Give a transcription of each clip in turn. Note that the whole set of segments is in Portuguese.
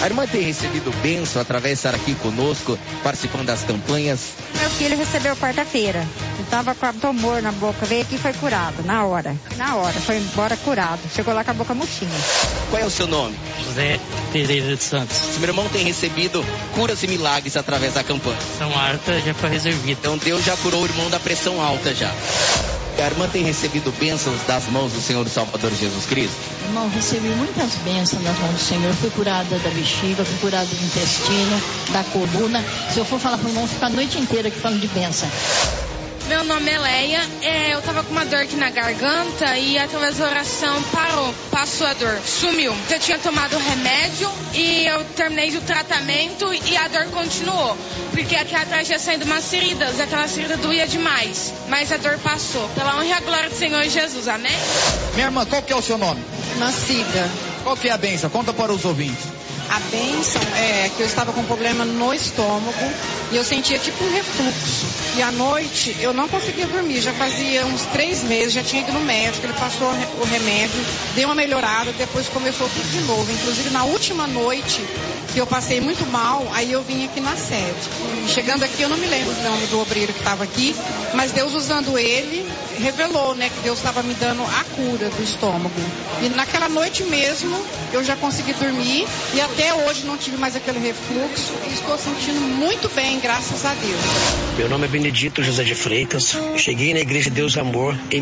A irmã tem recebido bênção através de estar aqui conosco, participando das campanhas. Meu filho recebeu quarta-feira. Ele estava com tumor na boca, veio aqui e foi curado, na hora. Foi embora curado. Chegou lá com a boca murchinha. Qual é o seu nome? José Pereira de Santos. Meu irmão tem recebido curas e milagres através da campanha. Pressão alta já foi resolvida. Então Deus já curou o irmão da pressão alta já. A irmã tem recebido bênçãos das mãos do Senhor e Salvador Jesus Cristo? Irmão, recebi muitas bênçãos das mãos do Senhor. Fui curada da bexiga, fui curada do intestino, da coluna. Se eu for falar para o irmão, ficar a noite inteira aqui falando de bênção. Meu nome é Leia, eu tava com uma dor aqui na garganta e através da oração passou a dor, sumiu. Eu tinha tomado remédio e eu terminei o tratamento e a dor continuou, porque aqui atrás tinha saindo umas feridas, aquela ferida doía demais, mas a dor passou. Pela honra e a glória do Senhor Jesus, amém? Minha irmã, qual que é o seu nome? Nascida. Qual que é a bênção? Conta para os ouvintes. A bênção é que eu estava com um problema no estômago e eu sentia tipo um refluxo. E à noite eu não conseguia dormir, já fazia uns 3 meses, já tinha ido no médico, ele passou o remédio, deu uma melhorada, depois começou tudo de novo. Inclusive na última noite que eu passei muito mal, aí eu vim aqui na sede. E chegando aqui, eu não me lembro o nome do obreiro que estava aqui, mas Deus usando ele, revelou, né, que Deus estava me dando a cura do estômago. E naquela noite mesmo, eu já consegui dormir e até hoje não tive mais aquele refluxo e estou sentindo muito bem, graças a Deus. Meu nome é Benedito José de Freitas. Cheguei na Igreja Deus Amor em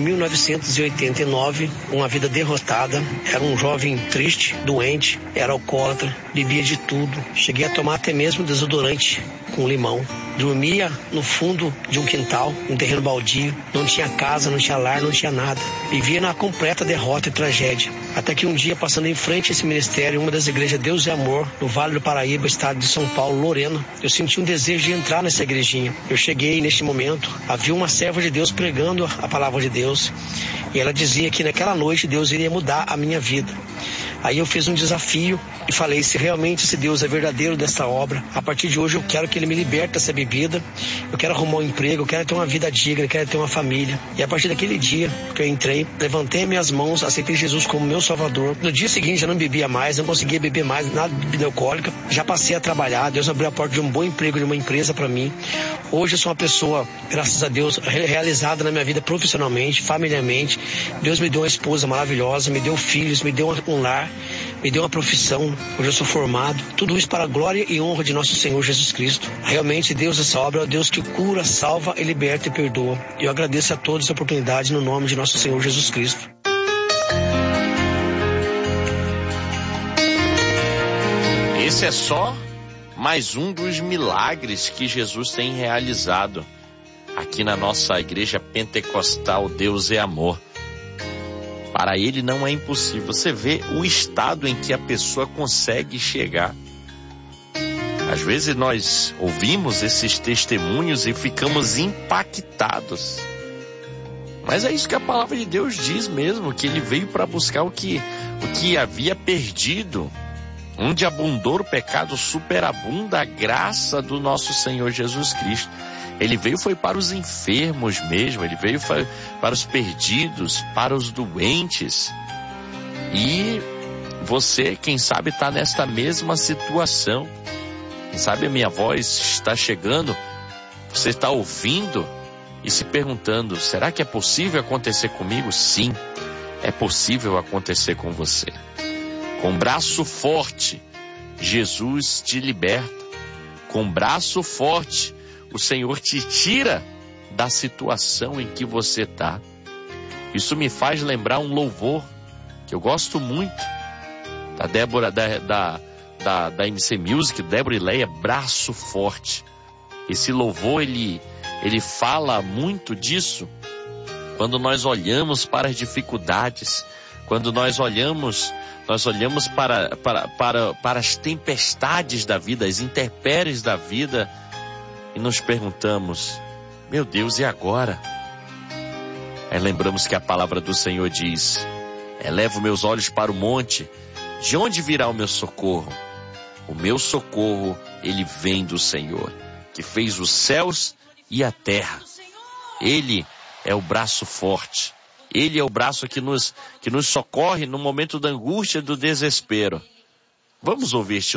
1989, uma vida derrotada. Era um jovem triste, doente, era alcoólatra, bebia de tudo. Cheguei a tomar até mesmo desodorante com limão. Dormia no fundo de um quintal, um terreno baldio. Não tinha casa, não tinha lar, não tinha nada. Vivia na completa derrota e tragédia. Até que um dia, passando em frente a esse ministério, uma das igrejas Deus e Amor, no Vale do Paraíba, estado de São Paulo, Lorena, eu senti um desejo de entrar nessa igrejinha. Eu cheguei neste momento, havia uma serva de Deus pregando a palavra de Deus. E ela dizia que naquela noite Deus iria mudar a minha vida. Aí eu fiz um desafio e falei, se realmente esse Deus é verdadeiro dessa obra, a partir de hoje eu quero que ele me liberte dessa bebida, eu quero arrumar um emprego, eu quero ter uma vida digna, eu quero ter uma família. E a partir daquele dia que eu entrei, levantei minhas mãos, aceitei Jesus como meu Salvador. No dia seguinte eu não bebia mais, não conseguia beber mais nada de bebida alcoólica, já passei a trabalhar, Deus abriu a porta de um bom emprego, de uma empresa para mim. Hoje eu sou uma pessoa, graças a Deus, realizada na minha vida profissionalmente, familiarmente. Deus me deu uma esposa maravilhosa, me deu filhos, me deu um lar, me deu uma profissão. Hoje eu sou formado. Tudo isso para a glória e honra de nosso Senhor Jesus Cristo. Realmente Deus dessa obra é o Deus que cura, salva, e liberta e perdoa. E eu agradeço a todos essa oportunidade no nome de nosso Senhor Jesus Cristo. Esse é só mais um dos milagres que Jesus tem realizado aqui na nossa igreja pentecostal Deus é Amor. Para ele não é impossível. Você vê o estado em que a pessoa consegue chegar. Às vezes nós ouvimos esses testemunhos e ficamos impactados. Mas é isso que a palavra de Deus diz mesmo, que ele veio para buscar o que havia perdido. Onde abundou o pecado, superabunda a graça do nosso Senhor Jesus Cristo. Ele veio foi para os enfermos mesmo, ele veio para os perdidos, para os doentes. E você, quem sabe, está nesta mesma situação. Quem sabe a minha voz está chegando, você está ouvindo e se perguntando, será que é possível acontecer comigo? Sim, é possível acontecer com você. Com braço forte, Jesus te liberta. Com braço forte, o Senhor te tira da situação em que você está. Isso me faz lembrar um louvor que eu gosto muito, da Débora, da MC Music, Débora e Leia, Braço Forte. Esse louvor, ele fala muito disso. Quando nós olhamos para as dificuldades, quando nós olhamos para as tempestades da vida, as intempéries da vida, e nos perguntamos, meu Deus, e agora? Aí lembramos que a palavra do Senhor diz, elevo meus olhos para o monte, de onde virá o meu socorro? O meu socorro, ele vem do Senhor, que fez os céus e a terra. Ele é o braço forte. Ele é o braço que nos socorre no momento da angústia e do desespero. Vamos ouvir este